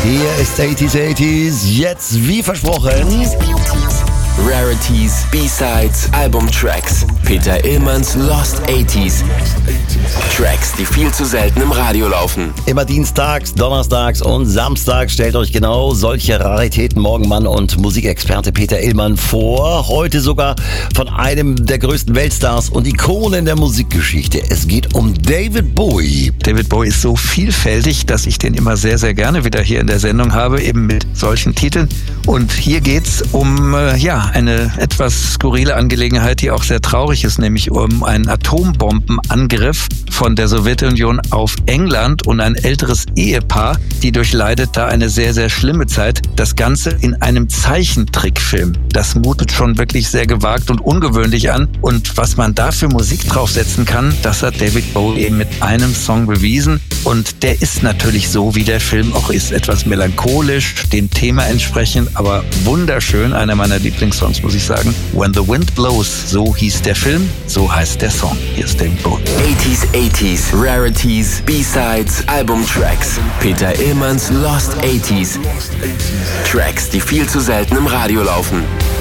Hier ist 80s, jetzt wie versprochen. Rarities, B-Sides, Albumtracks. Peter Illmanns Lost 80s. Tracks, die viel zu selten im Radio laufen. Immer dienstags, donnerstags und samstags stellt euch genau solche Raritäten Morgenmann und Musikexperte Peter Illmann vor. Heute sogar von einem der größten Weltstars und Ikonen der Musikgeschichte. Es geht um David Bowie. David Bowie ist so vielfältig, dass ich den immer sehr, sehr gerne wieder hier in der Sendung habe, eben mit solchen Titeln. Und hier geht's um, eine etwas skurrile Angelegenheit, die auch sehr traurig ist, nämlich um einen Atombombenangriff von der Sowjetunion auf England und ein älteres Ehepaar, die durchleidet da eine sehr, sehr schlimme Zeit. Das Ganze in einem Zeichentrickfilm. Das mutet schon wirklich sehr gewagt und ungewöhnlich an. Und was man da für Musik draufsetzen kann, das hat David Bowie eben mit einem Song bewiesen. Und der ist natürlich so, wie der Film auch ist. Etwas melancholisch, dem Thema entsprechend, aber wunderschön. Einer meiner Lieblingssongs, muss ich sagen. When the Wind Blows, so hieß der Film, so heißt der Song. Hier ist David Bowie. 80s, Rarities, B-Sides, Albumtracks. Peter Illmanns Lost 80s. Tracks, die viel zu selten im Radio laufen.